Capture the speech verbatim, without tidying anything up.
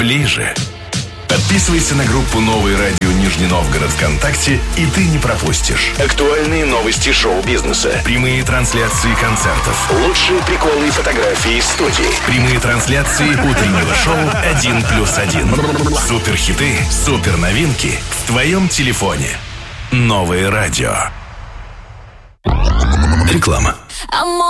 ближе. Подписывайся на группу «Новое радио Нижний Новгород» ВКонтакте, и ты не пропустишь актуальные новости шоу-бизнеса, прямые трансляции концертов, лучшие приколы и фотографии из студии, прямые трансляции утреннего шоу «один плюс один». Суперхиты, суперновинки в твоем телефоне. Новое радио. Реклама.